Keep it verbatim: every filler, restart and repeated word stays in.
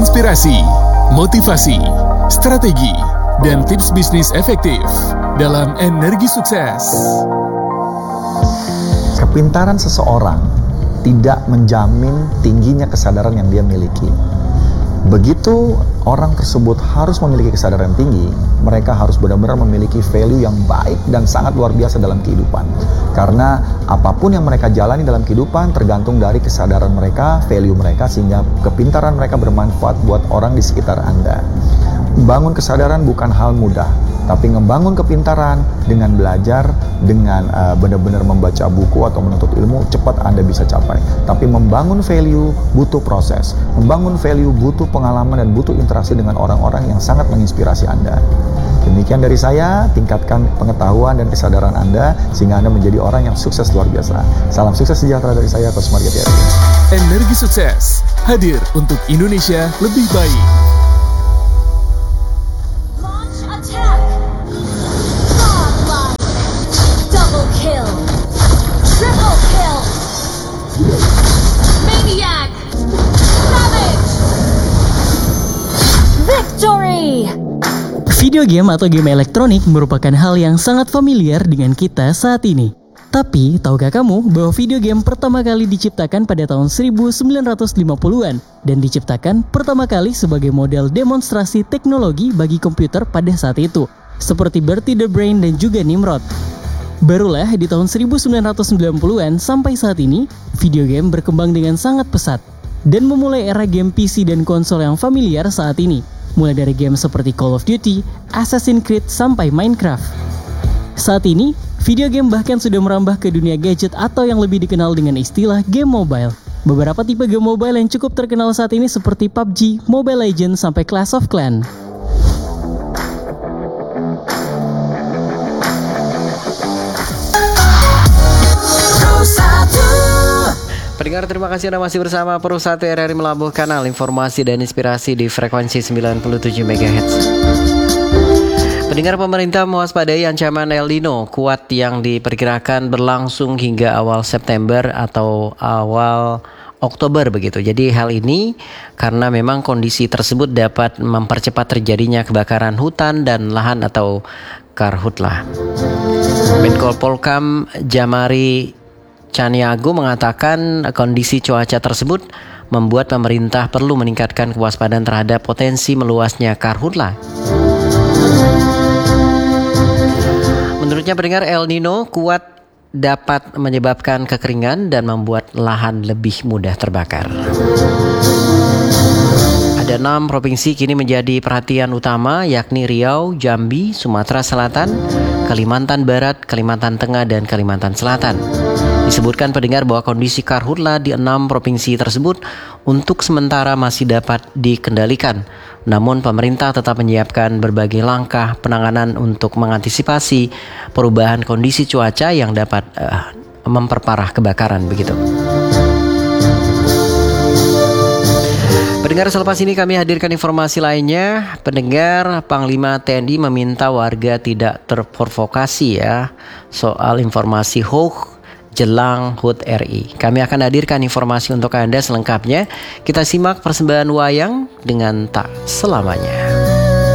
inspirasi, motivasi, strategi, dan tips bisnis efektif dalam Energi Sukses. Kepintaran seseorang tidak menjamin tingginya kesadaran yang dia miliki. Begitu orang tersebut harus memiliki kesadaran tinggi, mereka harus benar-benar memiliki value yang baik dan sangat luar biasa dalam kehidupan. Karena apapun yang mereka jalani dalam kehidupan tergantung dari kesadaran mereka, value mereka, sehingga kepintaran mereka bermanfaat buat orang di sekitar Anda. Membangun kesadaran bukan hal mudah, tapi membangun kepintaran dengan belajar, dengan uh, benar-benar membaca buku atau menuntut ilmu, cepat Anda bisa capai. Tapi membangun value butuh proses, membangun value butuh pengalaman dan butuh interaksi dengan orang-orang yang sangat menginspirasi Anda. Demikian dari saya, tingkatkan pengetahuan dan kesadaran Anda sehingga Anda menjadi orang yang sukses luar biasa. Salam sukses sejahtera dari saya, Coach Mario Thierry. Energi Sukses hadir untuk Indonesia lebih baik. Video game atau game elektronik merupakan hal yang sangat familiar dengan kita saat ini. Tapi, tahukah kamu bahwa video game pertama kali diciptakan pada tahun seribu sembilan ratus lima puluhan dan diciptakan pertama kali sebagai model demonstrasi teknologi bagi komputer pada saat itu, seperti Bertie the Brain dan juga Nimrod. Barulah di tahun seribu sembilan ratus sembilan puluhan sampai saat ini, video game berkembang dengan sangat pesat dan memulai era game P C dan konsol yang familiar saat ini. Mulai dari game seperti Call of Duty, Assassin's Creed, sampai Minecraft. Saat ini, video game bahkan sudah merambah ke dunia gadget atau yang lebih dikenal dengan istilah game mobile. Beberapa tipe game mobile yang cukup terkenal saat ini seperti P U B G, Mobile Legends, sampai Clash of Clans. Pendengar, terima kasih Anda masih bersama Pro satu R R I Melabuh, kanal informasi dan inspirasi di frekuensi sembilan puluh tujuh megahertz. Pendengar, pemerintah mewaspadai ancaman El Nino kuat yang diperkirakan berlangsung hingga awal September atau awal Oktober begitu. Jadi hal ini karena memang kondisi tersebut dapat mempercepat terjadinya kebakaran hutan dan lahan atau karhutlah. Menko Polkam Jamari Caniago mengatakan kondisi cuaca tersebut membuat pemerintah perlu meningkatkan kewaspadaan terhadap potensi meluasnya karhutla. Menurutnya, pendengar, El Nino kuat dapat menyebabkan kekeringan dan membuat lahan lebih mudah terbakar. Ada enam provinsi kini menjadi perhatian utama, yakni Riau, Jambi, Sumatera Selatan, Kalimantan Barat, Kalimantan Tengah, dan Kalimantan Selatan. Disebutkan, pendengar, bahwa kondisi karhutla di enam provinsi tersebut untuk sementara masih dapat dikendalikan. Namun pemerintah tetap menyiapkan berbagai langkah penanganan untuk mengantisipasi perubahan kondisi cuaca yang dapat uh, memperparah kebakaran begitu. Pendengar, selepas ini kami hadirkan informasi lainnya. Pendengar, Panglima T N I meminta warga tidak terprovokasi ya soal informasi hoax jelang H U T R I. Kami akan hadirkan informasi untuk Anda selengkapnya. Kita simak persembahan wayang dengan Tak Selamanya.